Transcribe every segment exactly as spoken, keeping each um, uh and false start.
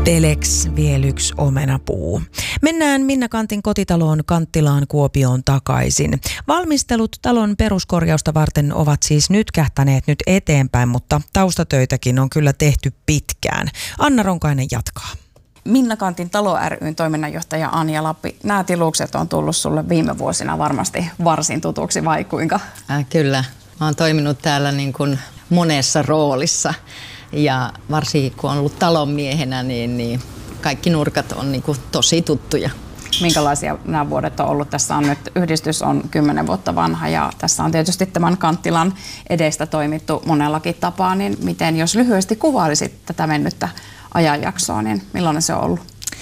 Telex viel yksi omenapuu. Mennään Minna Kantin kotitaloon Kanttilaan Kuopioon takaisin. Valmistelut talon peruskorjausta varten ovat siis nyt kähtäneet nyt eteenpäin, mutta taustatöitäkin on kyllä tehty pitkään. Anna Ronkainen jatkaa. Minna Kantin talo ry:n toiminnanjohtaja Anja Lappi, nämä tilukset on tullut sulle viime vuosina varmasti varsin tutuksi, vai kuinka? Äh, kyllä, mä oon toiminut täällä niin kuin monessa roolissa ja varsinkin kun on ollut talonmiehenä, niin, niin kaikki nurkat on niin kuin tosi tuttuja. Minkälaisia nämä vuodet on ollut? Tässä on nyt, yhdistys on kymmenen vuotta vanha ja tässä on tietysti tämän Kanttilan edestä toimittu monellakin tapaa, niin miten, jos lyhyesti kuvailisit tätä mennyttä ajanjaksoa, niin millainen se on ollut?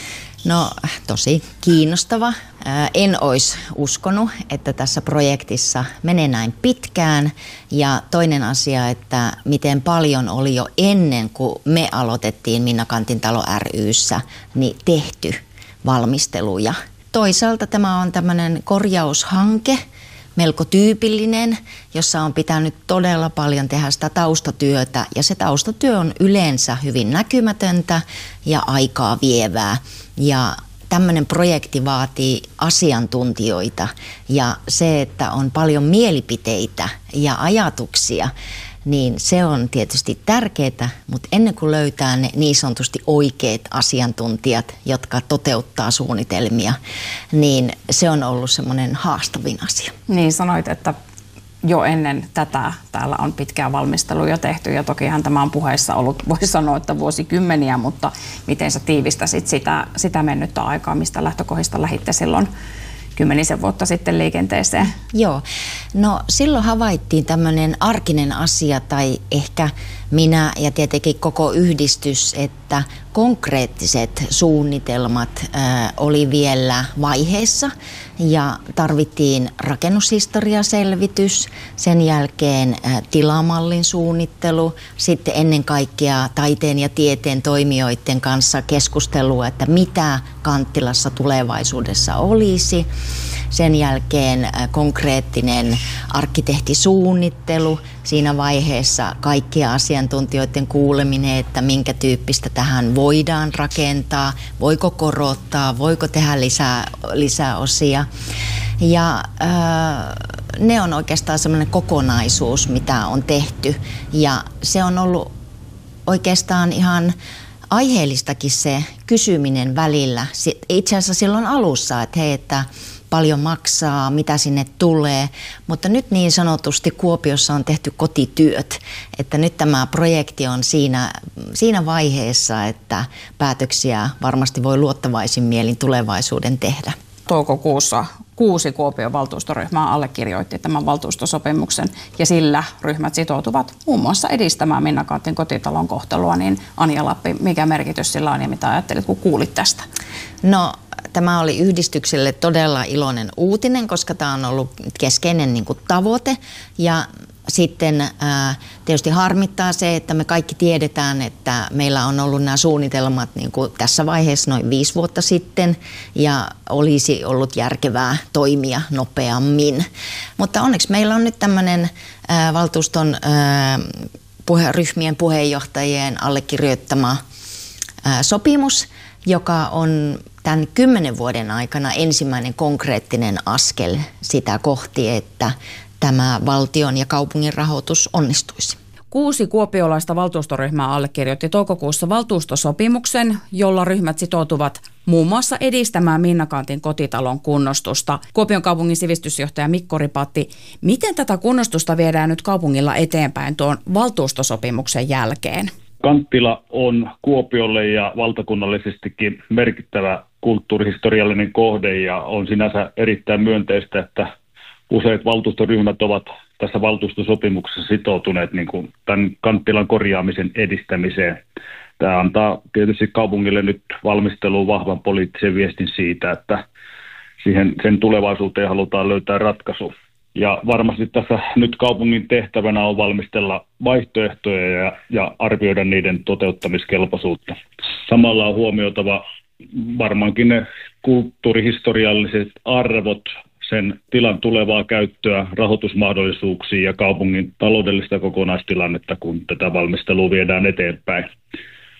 No tosi kiinnostava. En olisi uskonut, että tässä projektissa menee näin pitkään. Ja toinen asia, että miten paljon oli jo ennen kuin me aloitettiin Minna Kantin talo ry:ssä niin tehty valmisteluja. Toisaalta tämä on tämmöinen korjaushanke, melko tyypillinen, jossa on pitänyt todella paljon tehdä sitä taustatyötä. Ja se taustatyö on yleensä hyvin näkymätöntä ja aikaa vievää. Ja tämmöinen projekti vaatii asiantuntijoita ja se, että on paljon mielipiteitä ja ajatuksia, niin se on tietysti tärkeää, mutta ennen kuin löytää ne niin sanotusti oikeat asiantuntijat, jotka toteuttaa suunnitelmia, niin se on ollut semmoinen haastavin asia. Niin sanoit, että jo ennen tätä täällä on pitkää valmistelua jo tehty ja tokihan tämä on puheissa ollut, voi sanoa, että vuosikymmeniä, mutta miten sä tiivistäsit sitä, sitä mennyttä aikaa, mistä lähtökohdista lähditte silloin kymmenisen vuotta sitten liikenteeseen? Joo, no silloin havaittiin tämmöinen arkinen asia tai ehkä minä ja tietenkin koko yhdistys, että konkreettiset suunnitelmat ää, oli vielä vaiheessa ja tarvittiin rakennushistoriaselvitys, sen jälkeen ää, tilamallin suunnittelu, sitten ennen kaikkea taiteen ja tieteen toimijoiden kanssa keskustelua, että mitä Kanttilassa tulevaisuudessa olisi. Sen jälkeen konkreettinen arkkitehtisuunnittelu, siinä vaiheessa kaikkien asiantuntijoiden kuuleminen, että minkä tyyppistä tähän voidaan rakentaa, voiko korottaa, voiko tehdä lisää, lisää osia. Ja äh, ne on oikeastaan semmoinen kokonaisuus, mitä on tehty ja se on ollut oikeastaan ihan aiheellistakin se kysyminen välillä. Itse asiassa silloin alussa, että hei, että paljon maksaa, mitä sinne tulee, mutta nyt niin sanotusti Kuopiossa on tehty kotityöt, että nyt tämä projekti on siinä, siinä vaiheessa, että päätöksiä varmasti voi luottavaisin mielin tulevaisuuden tehdä. Toukokuussa kuusi Kuopion valtuustoryhmää allekirjoitti tämän valtuustosopimuksen ja sillä ryhmät sitoutuvat muun muassa edistämään Minna Kantin kotitalon kohtelua, niin Anja Lappi, mikä merkitys sillä on ja mitä ajattelit, kun kuulit tästä? No, tämä oli yhdistykselle todella iloinen uutinen, koska tämä on ollut keskeinen niin kuin tavoite ja sitten ää, tietysti harmittaa se, että me kaikki tiedetään, että meillä on ollut nämä suunnitelmat niin kuin tässä vaiheessa noin viisi vuotta sitten ja olisi ollut järkevää toimia nopeammin. Mutta onneksi meillä on nyt tämmöinen ää, valtuuston ää, puhe, ryhmien puheenjohtajien allekirjoittama ää, sopimus, joka on tämän kymmenen vuoden aikana ensimmäinen konkreettinen askel sitä kohti, että tämä valtion ja kaupungin rahoitus onnistuisi. Kuusi kuopiolaista valtuustoryhmää allekirjoitti toukokuussa valtuustosopimuksen, jolla ryhmät sitoutuvat muun muassa edistämään Minna Kantin kotitalon kunnostusta. Kuopion kaupungin sivistysjohtaja Mikko Ripatti, miten tätä kunnostusta viedään nyt kaupungilla eteenpäin tuon valtuustosopimuksen jälkeen? Kanttila on Kuopiolle ja valtakunnallisestikin merkittävä kulttuurihistoriallinen kohde ja on sinänsä erittäin myönteistä, että useat valtuustoryhmät ovat tässä valtuustosopimuksessa sitoutuneet niin kuin tämän Kanttilan korjaamisen edistämiseen. Tämä antaa tietysti kaupungille nyt valmisteluun vahvan poliittisen viestin siitä, että siihen, sen tulevaisuuteen halutaan löytää ratkaisu. Ja varmasti tässä nyt kaupungin tehtävänä on valmistella vaihtoehtoja ja, ja arvioida niiden toteuttamiskelpoisuutta. Samalla on huomioitava varmaankin ne kulttuurihistorialliset arvot, sen tilan tulevaa käyttöä, rahoitusmahdollisuuksia ja kaupungin taloudellista kokonaistilannetta, kun tätä valmistelua viedään eteenpäin.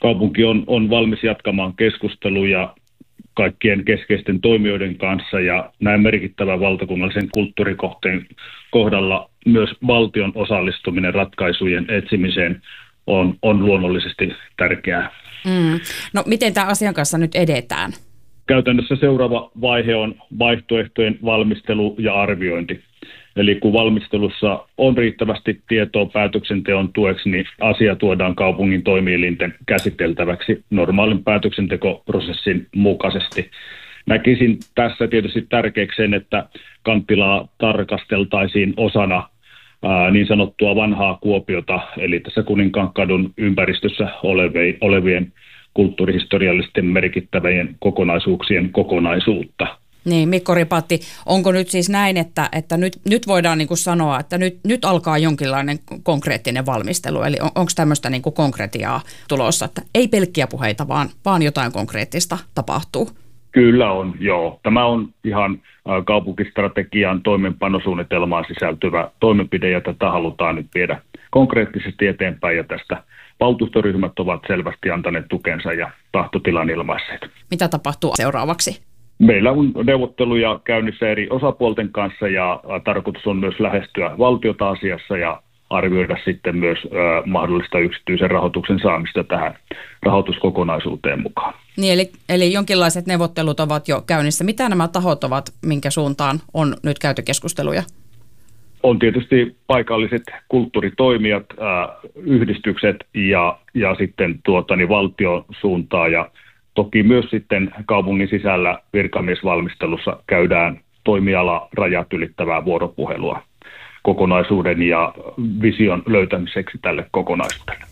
Kaupunki on, on valmis jatkamaan keskusteluja kaikkien keskeisten toimijoiden kanssa ja näin merkittävän valtakunnallisen kulttuurikohteen kohdalla myös valtion osallistuminen ratkaisujen etsimiseen on, on luonnollisesti tärkeää. Mm. No miten tämä asian kanssa nyt edetään? Käytännössä seuraava vaihe on vaihtoehtojen valmistelu ja arviointi. Eli kun valmistelussa on riittävästi tietoa päätöksenteon tueksi, niin asia tuodaan kaupungin toimielinten käsiteltäväksi normaalin päätöksentekoprosessin mukaisesti. Näkisin tässä tietysti tärkeäksi sen, että Kanttilaa tarkasteltaisiin osana ää, niin sanottua vanhaa Kuopiota, eli tässä Kuninkaankadun ympäristössä olevien kulttuurihistoriallisten merkittävien kokonaisuuksien kokonaisuutta. Niin, Mikko Ripatti, onko nyt siis näin, että, että nyt, nyt voidaan niin kuin sanoa, että nyt, nyt alkaa jonkinlainen konkreettinen valmistelu, eli on, onko tämmöistä niin kuin konkretiaa tulossa, että ei pelkkiä puheita, vaan, vaan jotain konkreettista tapahtuu? Kyllä on, joo. Tämä on ihan kaupunkistrategian toimenpanosuunnitelmaan sisältyvä toimenpide, ja tätä halutaan nyt viedä konkreettisesti eteenpäin, ja tästä valtuustoryhmät ovat selvästi antaneet tukensa ja tahtotilan ilmaisseet. Mitä tapahtuu seuraavaksi? Meillä on neuvotteluja käynnissä eri osapuolten kanssa ja tarkoitus on myös lähestyä valtiota asiassa ja arvioida sitten myös ö, mahdollista yksityisen rahoituksen saamista tähän rahoituskokonaisuuteen mukaan. Niin, eli, eli jonkinlaiset neuvottelut ovat jo käynnissä. Mitä nämä tahot ovat, minkä suuntaan on nyt käyty keskusteluja? On tietysti paikalliset kulttuuritoimijat, äh, yhdistykset ja, ja sitten tuota, niin valtion suuntaa ja toki myös sitten kaupungin sisällä virkamiesvalmistelussa käydään toimialarajat ylittävää vuoropuhelua kokonaisuuden ja vision löytämiseksi tälle kokonaisuudelle.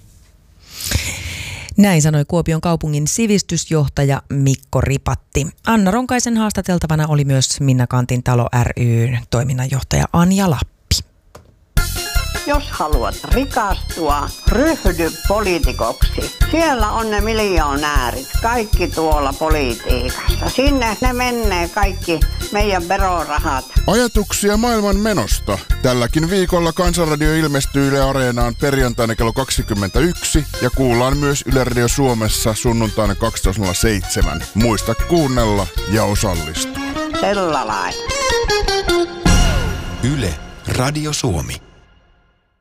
Näin sanoi Kuopion kaupungin sivistysjohtaja Mikko Ripatti. Anna Ronkaisen haastateltavana oli myös Minna Kantin talo ry:n toiminnanjohtaja Anja Lappi. Jos haluat rikastua, ryhdy poliitikoksi. Siellä on ne miljoonäärit, kaikki tuolla politiikassa. Sinne ne menee kaikki meidän verorahat. Ajatuksia maailman menosta. Tälläkin viikolla Kansanradio ilmestyy Yle Areenaan perjantaina kello kaksikymmentäyksi ja kuullaan myös Yle Radio Suomessa sunnuntaina kaksitoista nolla seitsemän. Muista kuunnella ja osallistua. Sella lailla. Yle Radio Suomi.